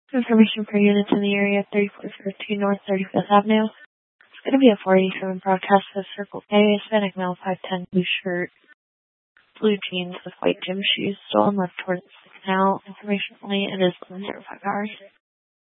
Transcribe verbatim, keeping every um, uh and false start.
Information for units in the area, thirty-four fifteen North thirty-fifth Avenue. It's going to be a four eighty-seven broadcast for Circle K, Hispanic male, five ten, blue shirt, blue jeans with white gym shoes, stolen left towards the canal. Information only, it is eleven oh five hours.